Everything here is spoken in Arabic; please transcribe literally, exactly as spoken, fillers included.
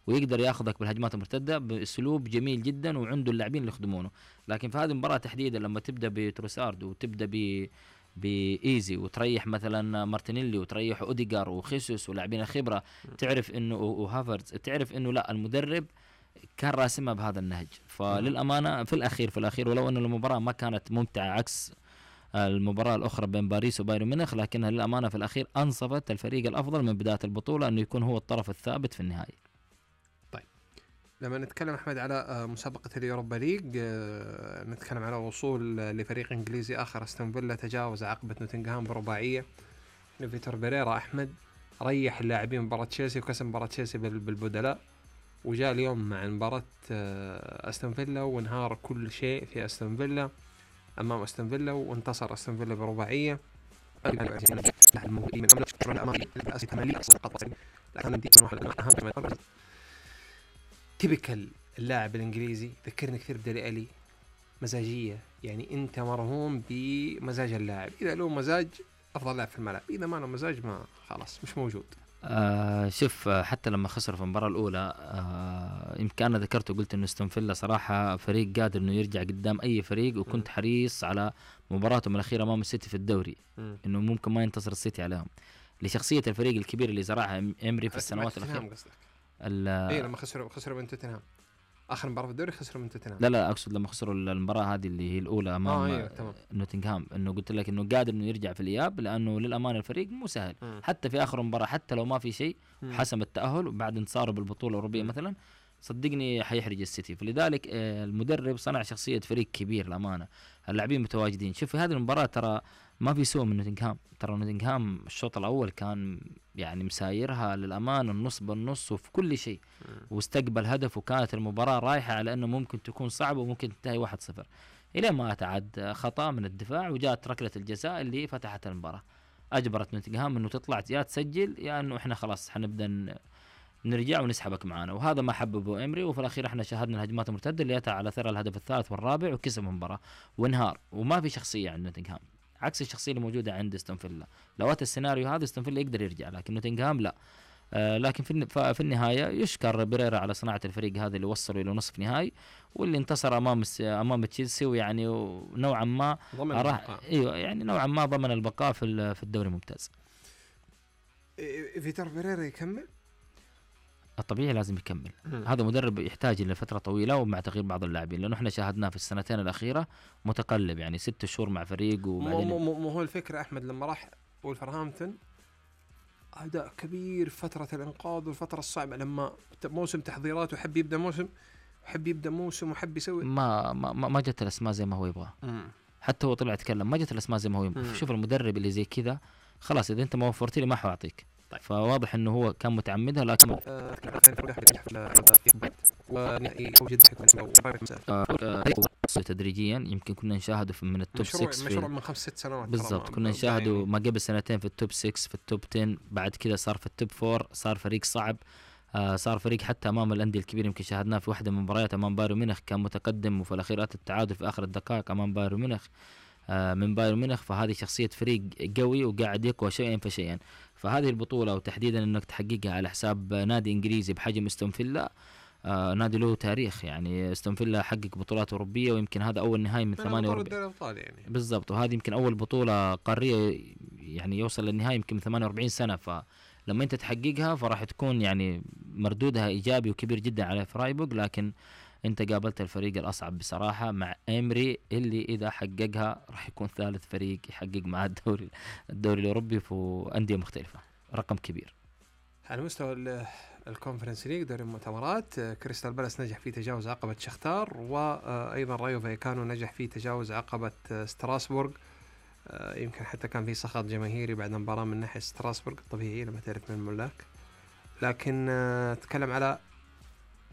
ويقدر ياخذك بالهجمات المرتده باسلوب جميل جدا، وعنده اللاعبين اللي يخدمونه. لكن في هذه المباراه تحديدا لما تبدا بتروسارد وتبدا ب بايزي وتريح مثلا مارتينيلي وتريح اوديجار وخيسوس ولاعبين الخبره، تعرف انه وهافرز، تعرف انه لا المدرب كان راسمها بهذا النهج. فللامانه في الاخير في الاخير ولو ان المباراه ما كانت ممتعه عكس المباراة الأخرى بين باريس وبايرن ميونخ، لكنها للأمانة في الأخير أنصفت الفريق الأفضل من بداية البطولة أنه يكون هو الطرف الثابت في النهاية. طيب لما نتكلم أحمد على مسابقة اليوروبا ليج، نتكلم على وصول لفريق إنجليزي آخر، أستون فيلا تجاوز عقبة نوتنغهام برباعية. فيتور بيريرا أحمد ريح اللاعبين مباراة تشيلسي وكسب مباراة تشيلسي بالبدلاء، وجاء اليوم مع مباراة أستون فيلا وانهار كل شيء في أستون فيلا أمام أستون فيلا، وانتصر أستون فيلا برباعية. تيبيكال اللاعب الإنجليزي ذكرني كثير بدالي ألي، مزاجية، يعني أنت مرهون بمزاج اللاعب، إذا له مزاج أفضل لاعب في الملعب، إذا ما له مزاج ما خلاص مش موجود. آه شوف حتى لما خسر في المباراة الأولى آه يمكن أنا ذكرت وقلت إنه أستون فيلا صراحة فريق قادر إنه يرجع قدام أي فريق، وكنت م. حريص على مباراتهم الأخيرة أمام السيتي في الدوري م. إنه ممكن ما ينتصر السيتي عليهم لشخصية الفريق الكبير اللي زرعها إمري في السنوات الأخيرة. إيه لما خسروا خسروا من توتنهام آخر مباراة في الدوري، خسروا من توتنهام. لا لا أقصد لما خسروا المباراة هذه اللي هي الأولى أمام آه أيوة نوتنغهام، إنه قلت لك إنه قادر إنه يرجع في الإياب، لأنه للأمانة الفريق مو سهل م. حتى في آخر مباراة حتى لو ما في شيء حسم التأهل وبعد انتصاره بالبطولة الأوروبية م. مثلا صدقني حيحرج السيتي. فلذلك المدرب صنع شخصية فريق كبير الأمانة، اللاعبين متواجدين. شوف في هذه المباراة ترى ما في سوء من نوتنغهام، ترى نوتنغهام الشوط الأول كان يعني مسايرها للأمانة النص بالنص وفي كل شيء، واستقبل هدف، وكانت المباراة رايحة على أنه ممكن تكون صعبة وممكن تنتهي واحد صفر إلى ما أتعد خطأ من الدفاع وجاءت ركلة الجزاء اللي فتحت المباراة، أجبرت نوتنغهام أنه تطلع يا تسجل يا يعني أنه إحنا خلاص حنبدأ نرجع ونسحبك معنا، وهذا ما حببه إمري. وفي الأخير إحنا شاهدنا الهجمات المرتدة اللي أتى على ثرى الهدف الثالث والرابع وكسب المباراة وانهار، وما في شخصية عند نوتنغهام عكس الشخصية اللي موجودة عند أستون فيلا. لو أتى السيناريو هذا أستون فيلا يقدر يرجع، لكن نوتنغهام لا. آه لكن في في النهاية يشكر بيريرا على صناعة الفريق هذا اللي وصلوا إلى نصف نهائي واللي انتصر أمام أمام تشيلسي، ويعني نوعا ما راح أيوة يعني نوعا ما ضمن البقاء في في الدوري الممتاز. فيتور بيريرا يكمل؟ الطبيعي لازم يكمل. م. هذا مدرب يحتاج لفترة طويلة ومع تغيير بعض اللاعبين، لأنه احنا شاهدناه في السنتين الأخيرة متقلب، يعني ست شهور مع فريق وبعدين مو مو مو هو الفكرة أحمد لما راح وولفرهامبتون أداء كبير فترة الإنقاذ والفترة الصعبة، لما موسم تحضيرات وحب يبدأ موسم وحب يبدأ موسم وحب يسوي ما ما ما جت الأسماء زي ما هو يبغى. حتى هو طلع يتكلم ما جت الأسماء زي ما هو يبغى. شوف المدرب اللي زي كذا خلاص إذا أنت ما وفرت لي ما حأعطيك. طيب. فواضح انه هو كان متعمدها لكن تدريجيا يمكن كنا نشاهده من التوب ستة مشروع من خمس ست سنوات بالضبط، كنا نشاهده ما قبل سنتين في التوب ستة في التوب عشرة، بعد كذا صار في التوب أربعة، صار فريق صعب، آه صار فريق حتى امام الانديه الكبيره. يمكن شاهدناه في واحده من المباريات امام بايرن ميونخ كان متقدم وفي الاخير اتى التعادل في اخر الدقائق امام بايرن ميونخ آه من بايرن ميونخ. فهذه شخصيه فريق قوي وقاعد يقوى شيئا فشيئا. فهذه البطوله وتحديدا انك تحققها على حساب نادي انجليزي بحجم استون فيلا، آه نادي له تاريخ، يعني استون فيلا حقق بطولات اوروبيه ويمكن هذا اول نهائي من ثمانية وأربعين يعني. بالضبط، وهذه يمكن اول بطوله قاريه يعني يوصل للنهائي يمكن من ثمانية وأربعين سنه. فلما انت تحققها فراح تكون يعني مردودها ايجابي وكبير جدا على فرايبورغ. لكن انت قابلت الفريق الاصعب بصراحه مع إمري اللي اذا حققها راح يكون ثالث فريق يحقق مع الدوري الدوري الاوروبي في انديه مختلفه، رقم كبير على مستوى الكونفرنس ليج. دوري المؤتمرات كريستال بالاس نجح في تجاوز عقبه شختار، وايضا رايو فايكانو نجح في تجاوز عقبه ستراسبورغ. يمكن حتى كان في سخط جماهيري بعد مباراه من ناحيه ستراسبورغ، طبيعي لما تعرف من الملاك. لكن تكلم على